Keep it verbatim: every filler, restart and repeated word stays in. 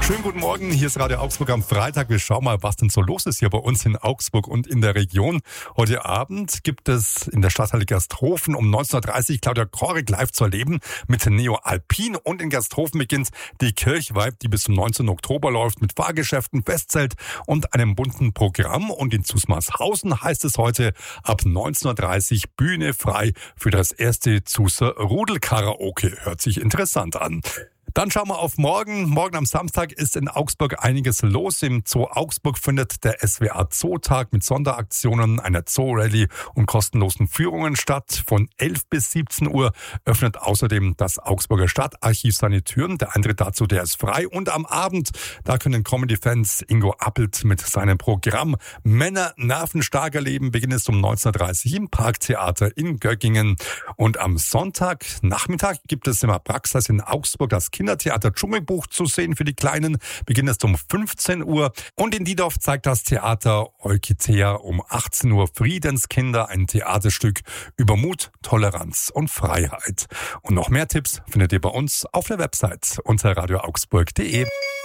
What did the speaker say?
Schönen guten Morgen, hier ist Radio Augsburg am Freitag. Wir schauen mal, was denn so los ist hier bei uns in Augsburg und in der Region. Heute Abend gibt es in der Stadthalle Gersthofen um neunzehn Uhr dreißig Claudia Korek live zu erleben mit Neo Alpin. Und in Gersthofen beginnt die Kirchweih, die bis zum neunzehnten Oktober läuft mit Fahrgeschäften, Festzelt und einem bunten Programm. Und in Zusmarshausen heißt es heute ab neunzehn Uhr dreißig Bühne frei für das erste Zuser Rudelkaraoke. Hört sich interessant an. Dann schauen wir auf morgen. Morgen am Samstag ist in Augsburg einiges los. Im Zoo Augsburg findet der S W A Zootag mit Sonderaktionen, einer Zoo-Rallye und kostenlosen Führungen statt. Von elf bis siebzehn Uhr öffnet außerdem das Augsburger Stadtarchiv seine Türen. Der Eintritt dazu, der ist frei. Und am Abend, da können Comedy-Fans Ingo Appelt mit seinem Programm Männer nervenstark erleben. Beginn ist um neunzehn Uhr dreißig im Parktheater in Göggingen. Und am Sonntagnachmittag gibt es im Abraxas in Augsburg das Kindertheater Dschungelbuch zu sehen für die Kleinen. Beginn ist um fünfzehn Uhr. Und in Diedorf zeigt das Theater Eukitea um achtzehn Uhr Friedenskinder, ein Theaterstück über Mut, Toleranz und Freiheit. Und noch mehr Tipps findet ihr bei uns auf der Website unter radio augsburg punkt de.